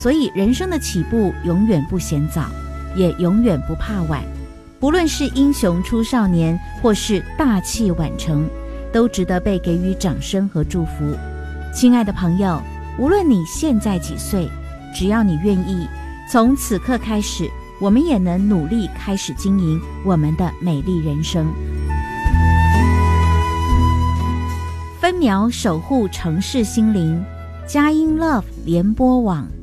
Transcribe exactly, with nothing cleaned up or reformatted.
所以人生的起步永远不嫌早，也永远不怕晚。不论是英雄出少年，或是大器晚成，都值得被给予掌声和祝福。亲爱的朋友，无论你现在几岁，只要你愿意，从此刻开始，我们也能努力开始经营我们的美丽人生。分秒守护城市心灵，佳音 Love 联播网。